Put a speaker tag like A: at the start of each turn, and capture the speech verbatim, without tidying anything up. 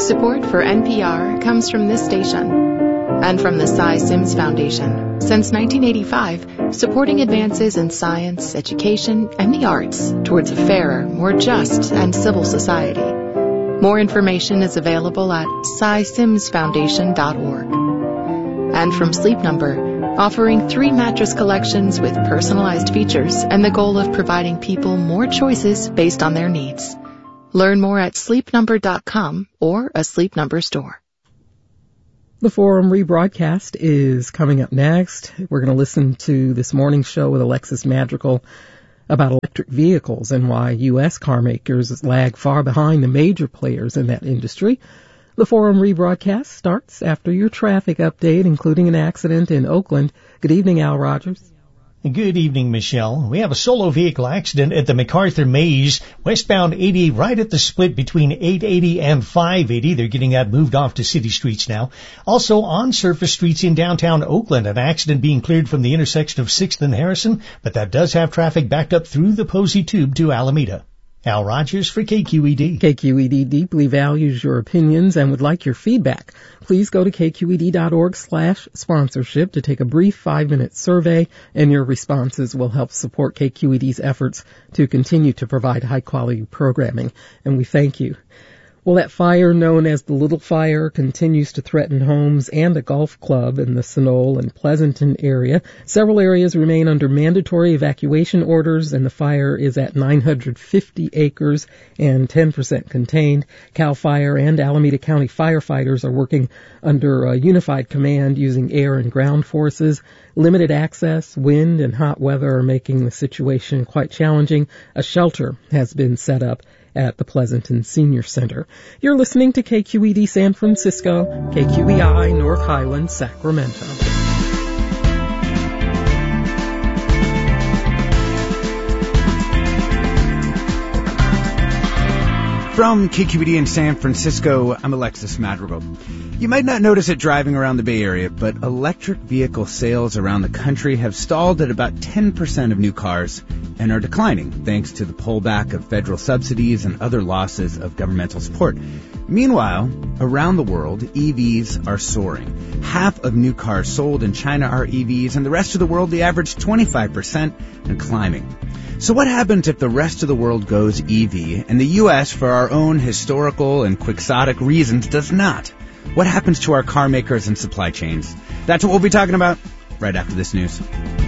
A: Support for N P R comes from this station and from the Cy Sims Foundation. Since nineteen eighty-five, supporting advances in science, education, and the arts towards a fairer, more just, and civil society. More information is available at cy sims foundation dot org. And from Sleep Number, offering three mattress collections with personalized features and the goal of providing people more choices based on their needs. Learn more at sleep number dot com or a Sleep Number store.
B: The Forum rebroadcast is coming up next. We're going to listen to this morning's show with Alexis Madrigal about electric vehicles and why U S car makers lag far behind the major players in that industry. The Forum rebroadcast starts after your traffic update, including an accident in Oakland. Good evening, Al Rogers.
C: Good evening, Michelle. We have a solo vehicle accident at the MacArthur Maze, westbound eighty, right at the split between eight eighty and five eighty. They're getting that moved off to city streets now. Also on surface streets in downtown Oakland, an accident being cleared from the intersection of sixth and Harrison, but that does have traffic backed up through the Posey Tube to Alameda. Al Rogers for K Q E D.
B: K Q E D deeply values your opinions and would like your feedback. Please go to k q e d dot org slash sponsorship to take a brief five-minute survey, and your responses will help support K Q E D's efforts to continue to provide high-quality programming, and we thank you. Well, that fire known as the Little Fire continues to threaten homes and a golf club in the Sunol and Pleasanton area. Several areas remain under mandatory evacuation orders, and the fire is at nine hundred fifty acres and ten percent contained. CAL FIRE and Alameda County firefighters are working under a unified command using air and ground forces. Limited access, wind, and hot weather are making the situation quite challenging. A shelter has been set up at the Pleasanton Senior Center. You're listening to K Q E D San Francisco, K Q E I North Highlands, Sacramento.
D: From K Q E D in San Francisco, I'm Alexis Madrigal. You might not notice it driving around the Bay Area, but electric vehicle sales around the country have stalled at about ten percent of new cars and are declining thanks to the pullback of federal subsidies and other losses of governmental support. Meanwhile, around the world, E Vs are soaring. Half of new cars sold in China are E Vs, and the rest of the world, the average twenty-five percent and climbing. So what happens if the rest of the world goes E V and the U S, for our own historical and quixotic reasons, does not? What happens to our car makers and supply chains? That's what we'll be talking about right after this news.